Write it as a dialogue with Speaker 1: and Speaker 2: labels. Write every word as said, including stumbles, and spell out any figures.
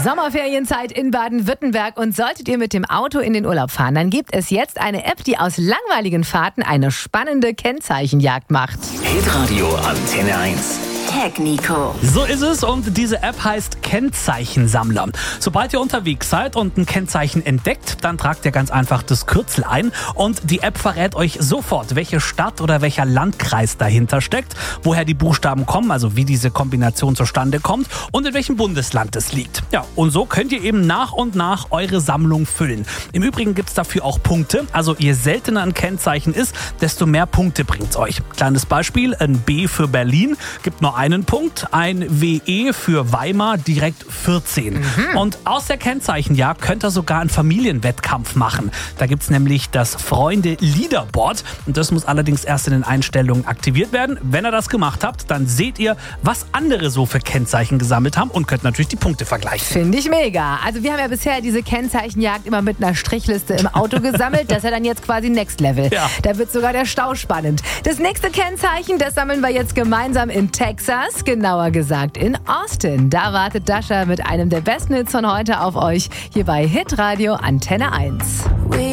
Speaker 1: Sommerferienzeit in Baden-Württemberg und solltet ihr mit dem Auto in den Urlaub fahren, dann gibt es jetzt eine App, die aus langweiligen Fahrten eine spannende Kennzeichenjagd macht.
Speaker 2: Hitradio Antenne eins.
Speaker 3: Tag Nico.
Speaker 4: So ist es und diese App heißt Kennzeichensammler. Sobald ihr unterwegs seid und ein Kennzeichen entdeckt, dann tragt ihr ganz einfach das Kürzel ein und die App verrät euch sofort, welche Stadt oder welcher Landkreis dahinter steckt, woher die Buchstaben kommen, also wie diese Kombination zustande kommt und in welchem Bundesland es liegt. Ja, und so könnt ihr eben nach und nach eure Sammlung füllen. Im Übrigen gibt es dafür auch Punkte, also je seltener ein Kennzeichen ist, desto mehr Punkte bringt es euch. Kleines Beispiel, ein B für Berlin gibt nur einen Punkt, ein W E für Weimar direkt vierzehn. Mhm. Und aus der Kennzeichenjagd könnt ihr sogar einen Familienwettkampf machen. Da gibt es nämlich das Freunde-Leaderboard und das muss allerdings erst in den Einstellungen aktiviert werden. Wenn ihr das gemacht habt, dann seht ihr, was andere so für Kennzeichen gesammelt haben und könnt natürlich die Punkte vergleichen.
Speaker 1: Finde ich mega. Also wir haben ja bisher diese Kennzeichenjagd immer mit einer Strichliste im Auto gesammelt. Das ist ja dann jetzt quasi Next Level. Ja. Da wird sogar der Stau spannend. Das nächste Kennzeichen, das sammeln wir jetzt gemeinsam in Texas, genauer gesagt in Austin. Da wartet Dasha mit einem der besten Hits von heute auf euch, hier bei Hitradio Antenne eins.